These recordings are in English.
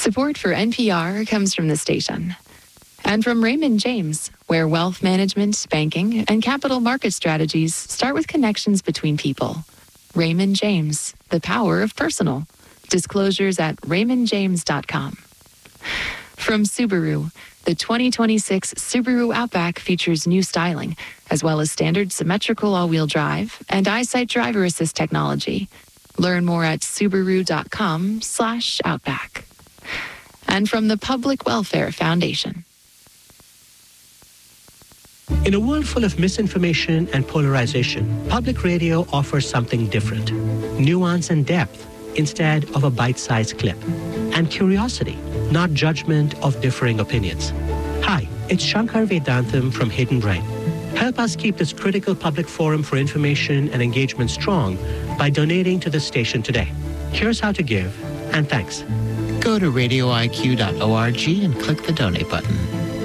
Support for NPR comes from the station and from Raymond James, where wealth management, banking, and capital market strategies start with connections between people. Raymond James, the power of personal. Disclosures at raymondjames.com. From Subaru, the 2026 Subaru Outback features new styling, as well as standard symmetrical all-wheel drive and EyeSight driver assist technology. Learn more at subaru.com/outback. And from the Public Welfare Foundation. In a world full of misinformation and polarization, public radio offers something different. Nuance and depth instead of a bite-sized clip. And curiosity, not judgment of differing opinions. Hi, it's Shankar Vedantam from Hidden Brain. Help us keep this critical public forum for information and engagement strong by donating to the station today. Here's how to give, and thanks. Go to radioiq.org and click the donate button.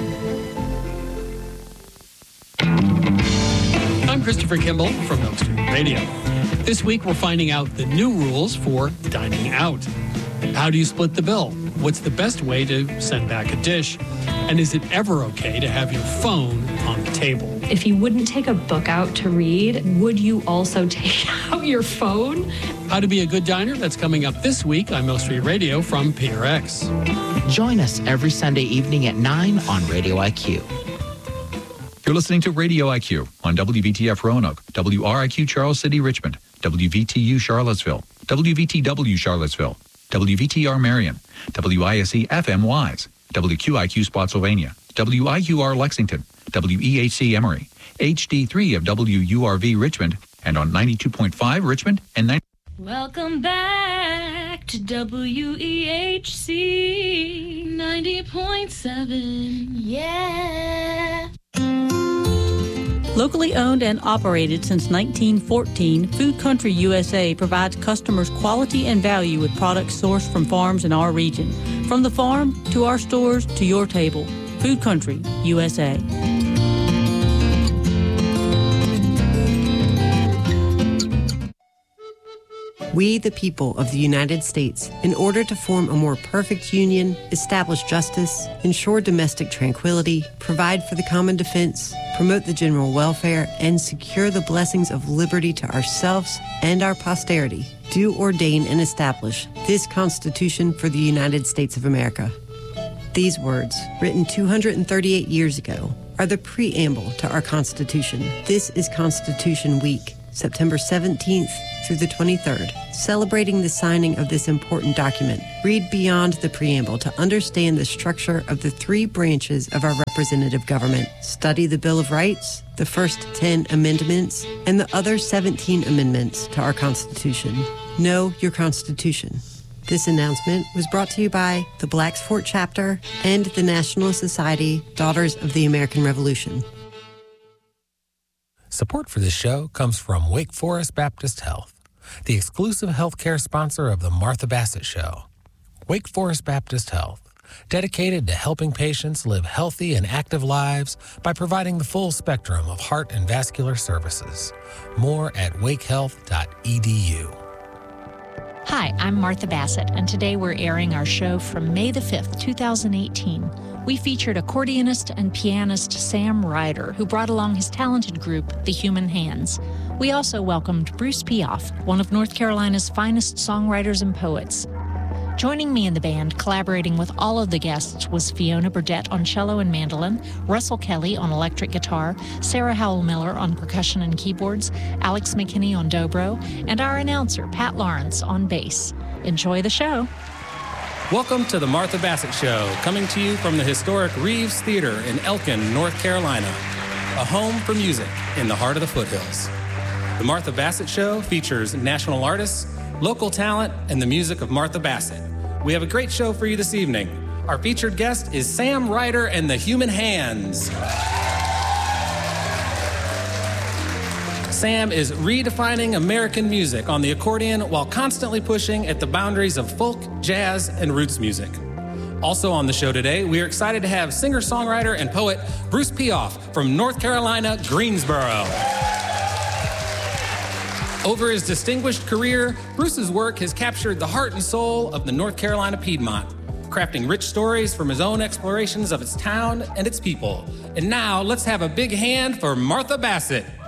I'm Christopher Kimball from Milk Street Radio. This week we're finding out the new rules for dining out. How do you split the bill? What's the best way to send back a dish? And is it ever okay to have your phone on the table? If you wouldn't take a book out to read, would you also take out your phone? How to be a good diner? That's coming up this week on Milk Street Radio from PRX. Join us every Sunday evening at 9 on Radio IQ. You're listening to Radio IQ on WVTF Roanoke, WRIQ Charles City Richmond, WVTU Charlottesville, WVTW Charlottesville, WVTR Marion, WISE FM Wise, WQIQ Spotsylvania, WIUR Lexington, WEHC Emory, HD3 of WURV Richmond, and on 92.5 Richmond and 90. Welcome back to WEHC 90.7. Yeah. Locally owned and operated since 1914, Food Country USA provides customers quality and value with products sourced from farms in our region. From the farm to our stores to your table, Food Country USA. We, the people of the United States, in order to form a more perfect union, establish justice, ensure domestic tranquility, provide for the common defense, promote the general welfare, and secure the blessings of liberty to ourselves and our posterity, do ordain and establish this Constitution for the United States of America. These words, written 238 years ago, are the preamble to our Constitution. This is Constitution Week, September 17th through the 23rd, celebrating the signing of this important document. Read beyond the preamble to understand the structure of the three branches of our representative government. Study the Bill of Rights, the first 10 amendments, and the other 17 amendments to our Constitution. Know your Constitution. This announcement was brought to you by the Blacks Fort Chapter and the National Society Daughters of the American Revolution. Support for this show comes from Wake Forest Baptist Health, the exclusive healthcare sponsor of the Martha Bassett Show. Wake Forest Baptist Health, dedicated to helping patients live healthy and active lives by providing the full spectrum of heart and vascular services. More at wakehealth.edu. Hi, I'm Martha Bassett, and today we're airing our show from May the 5th, 2018. We featured accordionist and pianist Sam Ryder, who brought along his talented group, The Human Hands. We also welcomed Bruce Piaf, one of North Carolina's finest songwriters and poets. Joining me in the band, collaborating with all of the guests, was Fiona Burdett on cello and mandolin, Russell Kelly on electric guitar, Sarah Howell Miller on percussion and keyboards, Alex McKinney on dobro, and our announcer, Pat Lawrence, on bass. Enjoy the show. Welcome to the Martha Bassett Show, coming to you from the historic Reeves Theater in Elkin, North Carolina, a home for music in the heart of the foothills. The Martha Bassett Show features national artists, local talent, and the music of Martha Bassett. We have a great show for you this evening. Our featured guest is Sam Ryder and the Human Hands. Sam is redefining American music on the accordion while constantly pushing at the boundaries of folk, jazz, and roots music. Also on the show today, we are excited to have singer-songwriter and poet Bruce Piaf from North Carolina, Greensboro. Over his distinguished career, Bruce's work has captured the heart and soul of the North Carolina Piedmont. crafting rich stories from his own explorations of its town and its people. And now, let's have a big hand for Martha Bassett.